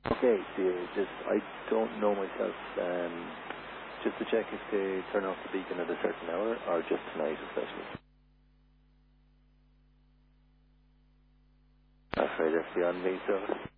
Okay, just I don't know myself. Just to check if they turn off the beacon at a certain hour or just tonight especially. I'm afraid that's beyond me, so